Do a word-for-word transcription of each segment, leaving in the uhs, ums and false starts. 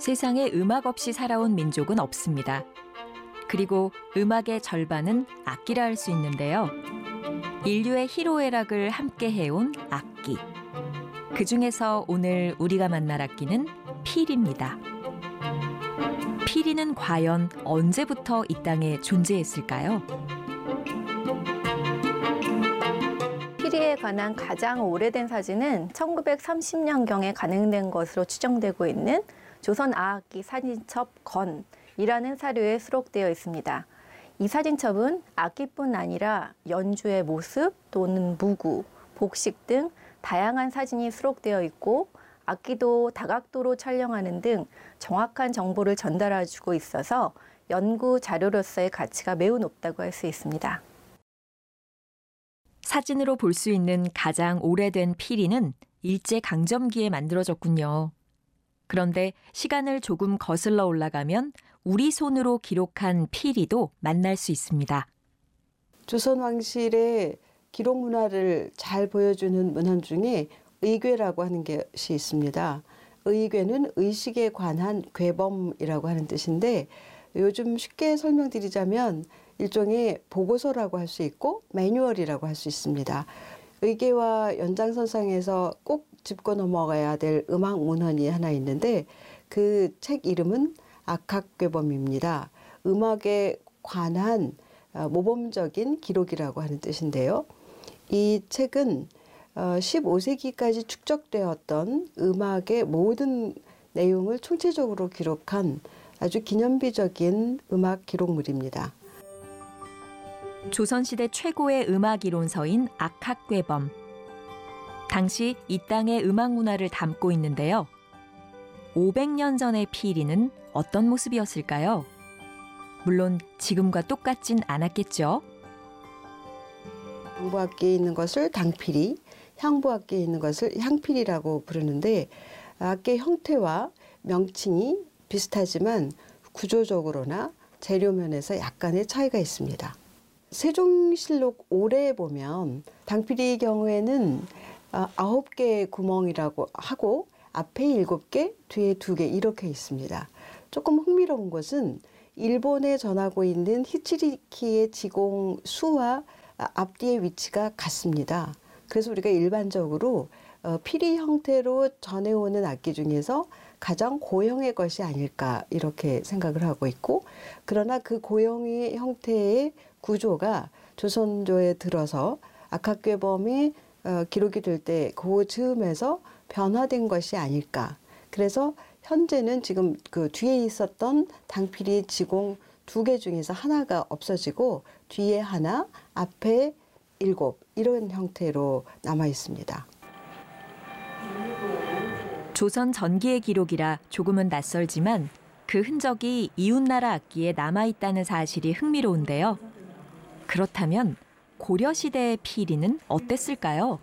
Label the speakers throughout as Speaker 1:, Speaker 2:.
Speaker 1: 세상에 음악 없이 살아온 민족은 없습니다. 그리고 음악의 절반은 악기라 할 수 있는데요. 인류의 희로애락을 함께 해온 악기. 그중에서 오늘 우리가 만날 악기는 필입니다. 피리는 과연 언제부터 이 땅에 존재했을까요?
Speaker 2: 피리에 관한 가장 오래된 사진은 천구백삼십 년경에 간행된 것으로 추정되고 있는 조선 아악기 사진첩 건이라는 사료에 수록되어 있습니다. 이 사진첩은 악기뿐 아니라 연주의 모습 또는 무구, 복식 등 다양한 사진이 수록되어 있고 악기도 다각도로 촬영하는 등 정확한 정보를 전달해주고 있어서 연구 자료로서의 가치가 매우 높다고 할 수 있습니다.
Speaker 1: 사진으로 볼 수 있는 가장 오래된 피리는 일제강점기에 만들어졌군요. 그런데 시간을 조금 거슬러 올라가면 우리 손으로 기록한 피리도 만날 수 있습니다.
Speaker 3: 조선 왕실의 기록 문화를 잘 보여주는 문헌 중에 의궤라고 하는 것이 있습니다. 의궤는 의식에 관한 궤범이라고 하는 뜻인데 요즘 쉽게 설명드리자면 일종의 보고서라고 할 수 있고 매뉴얼이라고 할 수 있습니다. 의궤와 연장선상에서 꼭 짚고 넘어가야 될 음악 문헌이 하나 있는데 그 책 이름은 악학궤범입니다. 음악에 관한 모범적인 기록이라고 하는 뜻인데요. 이 책은 십오 세기까지 축적되었던 음악의 모든 내용을 총체적으로 기록한 아주 기념비적인 음악 기록물입니다.
Speaker 1: 조선시대 최고의 음악 이론서인 악학궤범. 당시 이 땅의 음악 문화를 담고 있는데요. 오백 년 전의 피리는 어떤 모습이었을까요? 물론 지금과 똑같진 않았겠죠.
Speaker 3: 당부악기에 있는 것을 당피리, 향부악기에 있는 것을 향피리라고 부르는데 악기의 형태와 명칭이 비슷하지만 구조적으로나 재료면에서 약간의 차이가 있습니다. 세종실록 오래에 보면 당피리의 경우에는 아홉 개의 구멍이라고 하고 앞에 일곱 개, 뒤에 두 개 이렇게 있습니다. 조금 흥미로운 것은 일본에 전하고 있는 히치리키의 지공 수와 앞뒤의 위치가 같습니다. 그래서 우리가 일반적으로 피리 형태로 전해오는 악기 중에서 가장 고형의 것이 아닐까 이렇게 생각을 하고 있고 그러나 그 고형의 형태의 구조가 조선조에 들어서 악학궤범이 기록이 될 때 그 즈음에서 변화된 것이 아닐까. 그래서 현재는 지금 그 뒤에 있었던 당피리 지공 두 개 중에서 하나가 없어지고 뒤에 하나, 앞에 일곱 이런 형태로 남아 있습니다.
Speaker 1: 조선 전기의 기록이라 조금은 낯설지만 그 흔적이 이웃나라 악기에 남아있다는 사실이 흥미로운데요. 그렇다면 고려시대의 피리는 어땠을까요?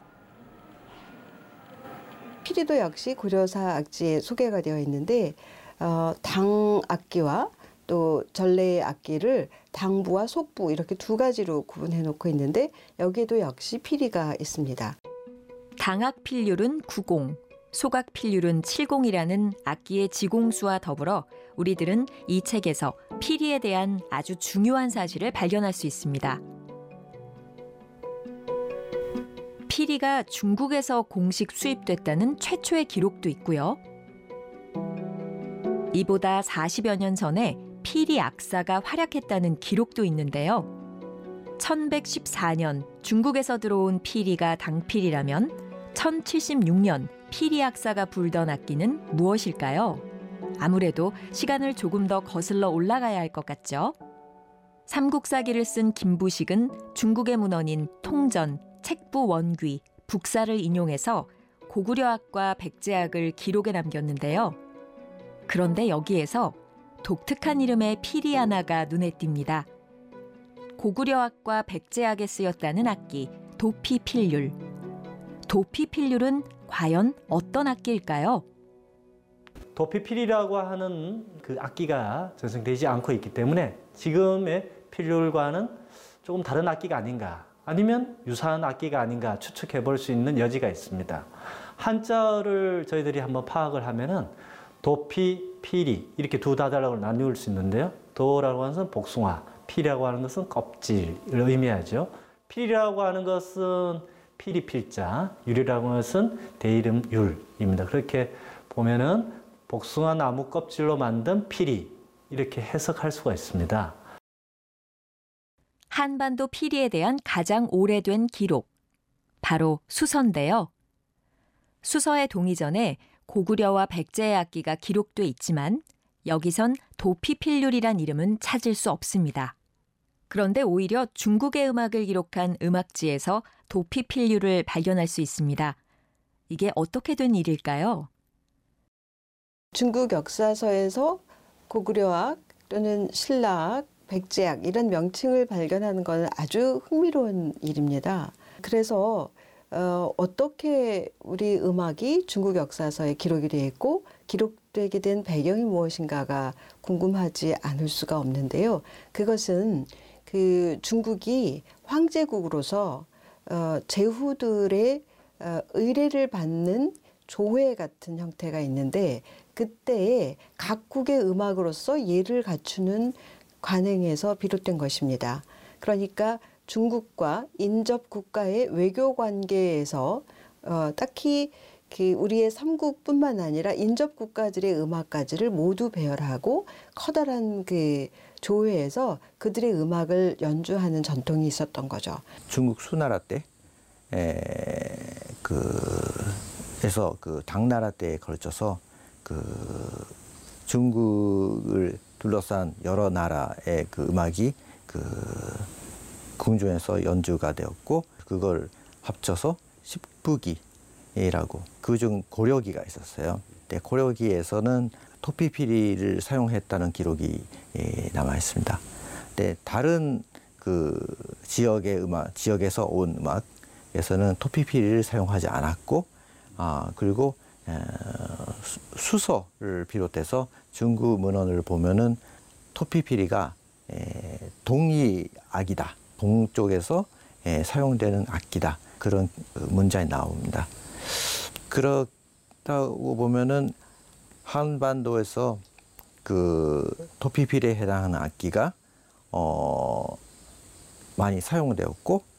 Speaker 3: 피리도 역시 고려사 악지에 소개가 되어 있는데 어, 당 악기와 또 전래 악기를 당부와 속부 이렇게 두 가지로 구분해 놓고 있는데 여기에도 역시 피리가 있습니다.
Speaker 1: 당악 필률은 구공, 소각 필률은 칠공이라는 악기의 지공수와 더불어 우리들은 이 책에서 피리에 대한 아주 중요한 사실을 발견할 수 있습니다. 피리가 중국에서 공식 수입됐다는 최초의 기록도 있고요. 이보다 사십여 년 전에 피리 악사가 활약했다는 기록도 있는데요. 천백십사 년 중국에서 들어온 피리가 당피리라면 천칠십육 년 피리 악사가 불던 악기는 무엇일까요? 아무래도 시간을 조금 더 거슬러 올라가야 할 것 같죠. 삼국사기를 쓴 김부식은 중국의 문헌인 통전, 책부 원귀, 북사를 인용해서 고구려악과 백제악을 기록에 남겼는데요. 그런데 여기에서 독특한 이름의 피리 하나가 눈에 띕니다. 고구려악과 백제악에 쓰였다는 악기, 도피필률. 도피필률은 과연 어떤 악기일까요?
Speaker 4: 도피필이라고 하는 그 악기가 전승되지 않고 있기 때문에 지금의 필률과는 조금 다른 악기가 아닌가 아니면 유사한 악기가 아닌가 추측해 볼 수 있는 여지가 있습니다. 한자를 저희들이 한번 파악을 하면은 도피 피리 이렇게 두 다달락으로 나눌 수 있는데요. 도라고 하는 것은 복숭아, 피리라고 하는 것은 껍질을 의미하죠. 피리라고 하는 것은 피리 필자, 율이라고 하는 것은 대이름 율입니다. 그렇게 보면은 복숭아 나무 껍질로 만든 피리 이렇게 해석할 수가 있습니다.
Speaker 1: 한반도 피리에 대한 가장 오래된 기록, 바로 수서인데요. 수서의 동이전에 고구려와 백제의 악기가 기록돼 있지만 여기선 도피필률이란 이름은 찾을 수 없습니다. 그런데 오히려 중국의 음악을 기록한 음악지에서 도피필률을 발견할 수 있습니다. 이게 어떻게 된 일일까요?
Speaker 3: 중국 역사서에서 고구려악 또는 신라악, 백제악 이런 명칭을 발견하는 건 아주 흥미로운 일입니다. 그래서 어, 어떻게 우리 음악이 중국 역사서에 기록이 되어 있고 기록되게 된 배경이 무엇인가가 궁금하지 않을 수가 없는데요. 그것은 그 중국이 황제국으로서 어, 제후들의 어, 의례를 받는 조회 같은 형태가 있는데 그때에 각국의 음악으로서 예를 갖추는 관행에서 비롯된 것입니다. 그러니까 중국과 인접 국가의 외교 관계에서 어, 딱히 그 우리의 삼국뿐만 아니라 인접 국가들의 음악가지를 모두 배열하고 커다란 그 조회에서 그들의 음악을 연주하는 전통이 있었던 거죠.
Speaker 5: 중국 수나라 때, 에, 그, 에서 그 당나라 때에 걸쳐서 그 중국을 둘러싼 여러 나라의 그 음악이 그 궁중에서 연주가 되었고 그걸 합쳐서 십부기라고 그중 고려기가 있었어요. 근데 고려기에서는 토피피리를 사용했다는 기록이 남아 있습니다. 근데 다른 그 지역의 음악, 지역에서 온 음악에서는 토피피리를 사용하지 않았고, 아 그리고 에, 수서를 비롯해서 중국 문헌을 보면은 토피피리가 에, 동이악이다. 동쪽에서 에, 사용되는 악기다. 그런 문장이 나옵니다. 그렇다고 보면은 한반도에서 그 토피피리에 해당하는 악기가 어, 많이 사용되었고